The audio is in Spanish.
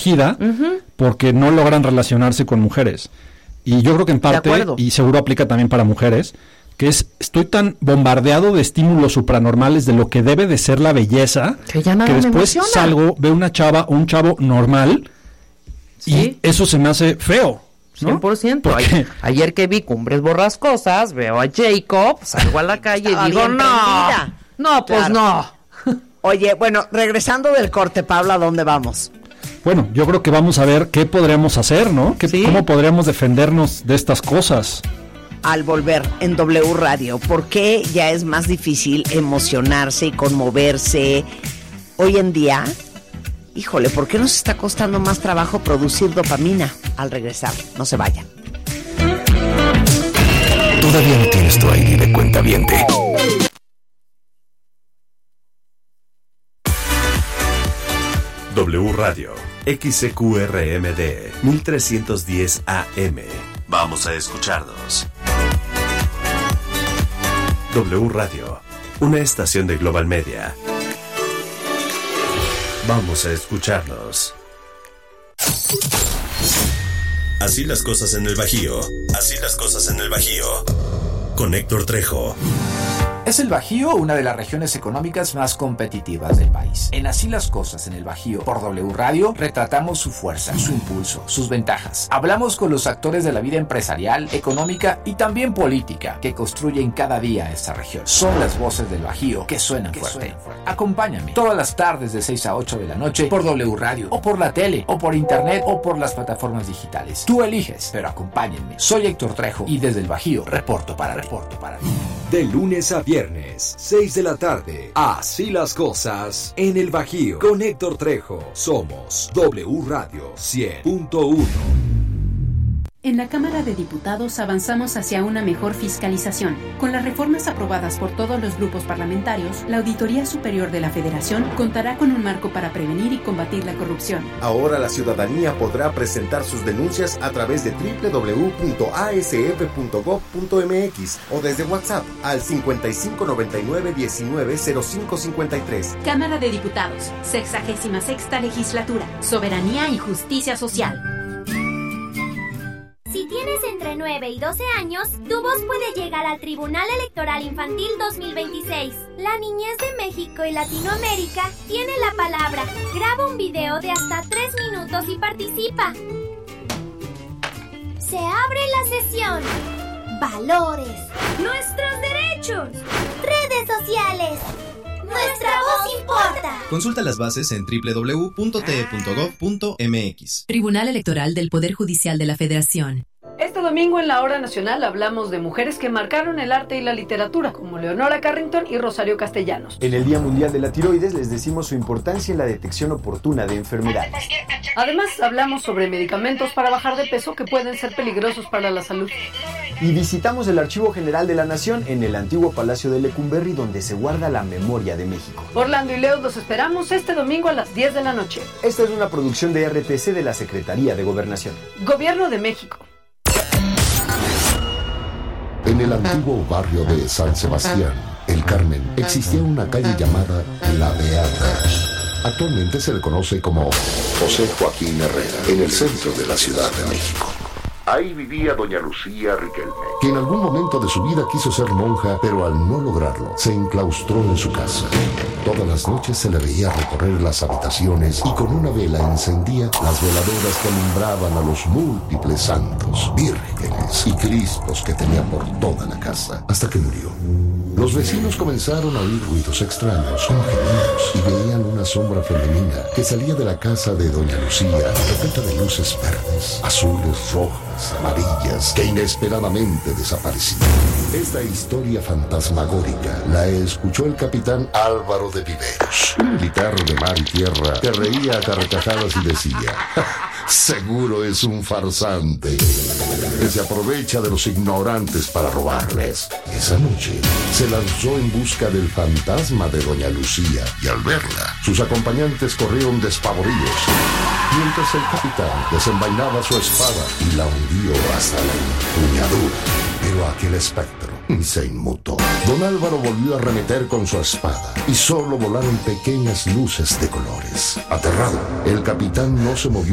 desprotegida porque no logran relacionarse con mujeres. Y yo creo que en parte, y seguro aplica también para mujeres, que estoy tan bombardeado de estímulos supranormales de lo que debe de ser la belleza, que después salgo, veo una chava o un chavo normal, y eso se me hace feo, ¿no? 100%. Ayer que vi Cumbres Borrascosas, veo a Jacob, salgo a la calle y digo, pues no. Oye, bueno, regresando del corte, Pablo, ¿a dónde vamos? Bueno, yo creo que vamos a ver qué podríamos hacer, ¿no? ¿Cómo podríamos defendernos de estas cosas? Al volver en W Radio, ¿por qué ya es más difícil emocionarse y conmoverse hoy en día? Híjole, ¿por qué nos está costando más trabajo producir dopamina? Al regresar, no se vayan. Todavía no tienes tu ID de cuentaviente. W Radio, XCQRMD, 1310 AM. Vamos a escucharnos. W Radio, una estación de Global Media. Vamos a escucharnos. Así las cosas en el Bajío. Así las cosas en el Bajío. Con Héctor Trejo. ¿Es el Bajío una de las regiones económicas más competitivas del país? En Así las cosas en el Bajío, por W Radio, retratamos su fuerza, su impulso, sus ventajas. Hablamos con los actores de la vida empresarial, económica y también política que construyen cada día esta región. Son las voces del Bajío que suenan fuerte. Acompáñame todas las tardes de 6 a 8 de la noche por W Radio, o por la tele, o por internet, o por las plataformas digitales. Tú eliges, pero acompáñenme. Soy Héctor Trejo y desde el Bajío reporto para ti. De lunes a viernes, 6 de la tarde. Así las cosas en el Bajío. Con Héctor Trejo. Somos W Radio 100.1. En la Cámara de Diputados avanzamos hacia una mejor fiscalización. Con las reformas aprobadas por todos los grupos parlamentarios, la Auditoría Superior de la Federación contará con un marco para prevenir y combatir la corrupción. Ahora la ciudadanía podrá presentar sus denuncias a través de www.asf.gov.mx o desde WhatsApp al 5599-190553. Cámara de Diputados, 66ª Legislatura, Soberanía y Justicia Social. Si tienes entre 9 y 12 años, tu voz puede llegar al Tribunal Electoral Infantil 2026. La niñez de México y Latinoamérica tiene la palabra. Graba un video de hasta 3 minutos y participa. Se abre la sesión. Valores. Nuestros derechos. Redes sociales. Nuestra voz importa. Consulta las bases en www.te.gov.mx. Tribunal Electoral del Poder Judicial de la Federación. Este domingo en la Hora Nacional hablamos de mujeres que marcaron el arte y la literatura, como Leonora Carrington y Rosario Castellanos. En el Día Mundial de la Tiroides les decimos su importancia en la detección oportuna de enfermedades. Además, hablamos sobre medicamentos para bajar de peso que pueden ser peligrosos para la salud. Y visitamos el Archivo General de la Nación en el antiguo Palacio de Lecumberri, donde se guarda la memoria de México. Orlando y Leo los esperamos este domingo a las 10 de la noche. Esta es una producción de RTC de la Secretaría de Gobernación. Gobierno de México. En el antiguo barrio de San Sebastián, El Carmen, existía una calle llamada La Beata. Actualmente se le conoce como José Joaquín Herrera, en el centro de la Ciudad de México. Ahí vivía doña Lucía Riquelme, que en algún momento de su vida quiso ser monja, pero al no lograrlo, se enclaustró en su casa. Todas las noches se le veía recorrer las habitaciones y con una vela encendía las veladoras que alumbraban a los múltiples santos, vírgenes y cristos que tenía por toda la casa, hasta que murió. Los vecinos comenzaron a oír ruidos extraños, con gemidos, y veían una sombra femenina que salía de la casa de doña Lucía, repleta de luces verdes, azules, rojas, amarillas, que inesperadamente desaparecían. Esta historia fantasmagórica la escuchó el capitán Álvaro de Viveros, un militar de mar y tierra que reía a carcajadas y decía: seguro es un farsante que se aprovecha de los ignorantes para robarles. Esa noche se lanzó en busca del fantasma de doña Lucía y al verla, sus acompañantes corrieron despavoridos, mientras el capitán desenvainaba su espada y la hundió hasta la empuñadura. Pero aquel espectro se inmutó. Don Álvaro volvió a arremeter con su espada y solo volaron pequeñas luces de colores. Aterrado, el capitán no se movió